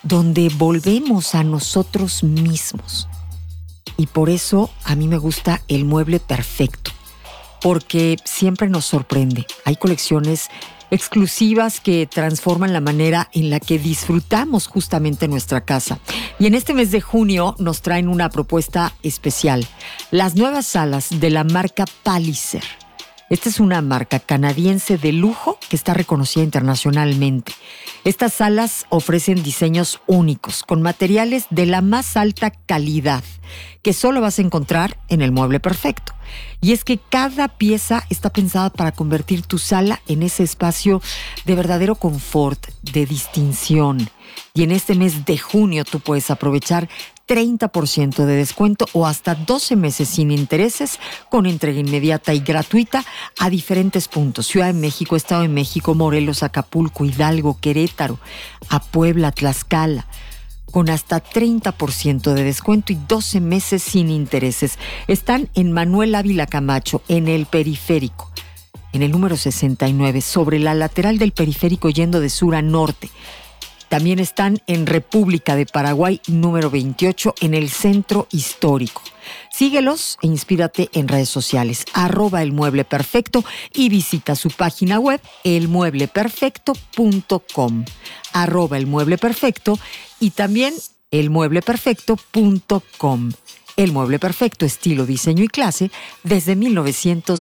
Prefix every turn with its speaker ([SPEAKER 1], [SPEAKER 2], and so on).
[SPEAKER 1] donde volvemos a nosotros mismos. Y por eso a mí me gusta el mueble perfecto, porque siempre nos sorprende. Hay colecciones exclusivas que transforman la manera en la que disfrutamos justamente nuestra casa. Y en este mes de junio nos traen una propuesta especial: las nuevas salas de la marca Palliser. Esta es una marca canadiense de lujo que está reconocida internacionalmente. Estas salas ofrecen diseños únicos, con materiales de la más alta calidad, que solo vas a encontrar en el mueble perfecto. Y es que cada pieza está pensada para convertir tu sala en ese espacio de verdadero confort, de distinción. Y en este mes de junio tú puedes aprovechar 30% de descuento o hasta 12 meses sin intereses con entrega inmediata y gratuita a diferentes puntos: Ciudad de México, Estado de México, Morelos, Acapulco, Hidalgo, Querétaro, a Puebla, Tlaxcala, con hasta 30% de descuento y 12 meses sin intereses. Están en Manuel Ávila Camacho, en el Periférico, en el número 69, sobre la lateral del Periférico yendo de sur a norte. También están en República de Paraguay, número 28, en el Centro Histórico. Síguelos e inspírate en redes sociales, @elmuebleperfecto, y visita su página web, elmuebleperfecto.com, @elmuebleperfecto, y también elmuebleperfecto.com. El Mueble Perfecto, estilo, diseño y clase desde 1900.